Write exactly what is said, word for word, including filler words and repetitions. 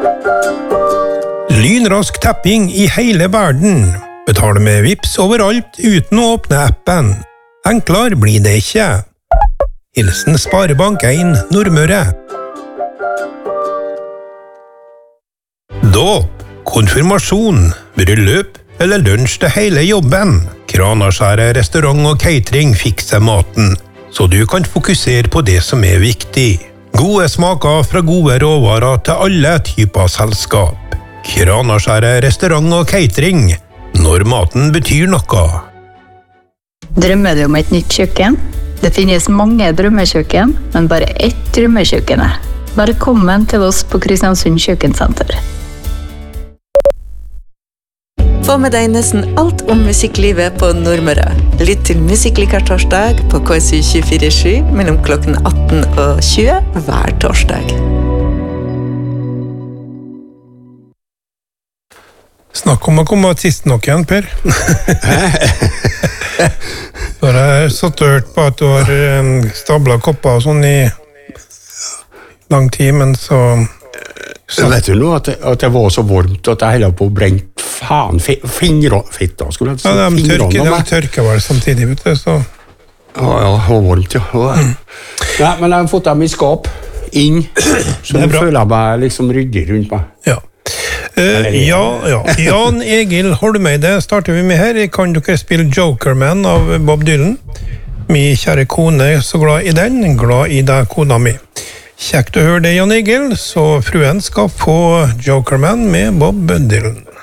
Lynrask tapping i hele verden. Betale med Vips overalt uten å åpne appen. Enklere blir det ikke. Hilsen Sparebank en Nordmøre. Dåp, konfirmasjon, bryllup eller lunsj til hele jobben. Kranaskjæret restaurant og catering fikser maten, så du kan fokusere på det som er viktig. Gode smaker fra gode råvarer til alle typer selskap. Kranaskjæret restaurant og catering, når maten betyr noe. Drømmer du om et nytt kjøkken? Det finnes mange drømmekjøkken, men bare ett drømmekjøkken. Velkommen til oss på Kristiansund Kjøkkensenter. Få med deg nesten alt om musikklivet på Nordmøre. Lytt til Musikklikar torsdag på K S U tjuefire sju mellom klokken atten og tjue hver torsdag. Snakk om å komme sist nok igjen, Per. Så har jeg satt og hørt på at du har stablet kopper og sånn i lang tid, men så... Så vet du nå at det, at det var så varmt at jeg heller på å brent faen fingre fitta, skulle jeg si. Ja, de tørker, de tørker vel samtidig, vet du, så... Ja, ja, det var varmt, ja. Mm. Nei, men jeg har fått dem i skap, inn, så jeg føler jeg meg liksom ryddig rundt meg. Ja. Uh, ja, ja. Jan Egil Holmeide starter vi med her. Kan dere spille Jokerman av Bob Dylan? Min kjære kone er så glad i den, glad i deg, kona mi. Kjekt å høre det, Jan Egil, så fruen skal få Jokerman med Bob Dylan.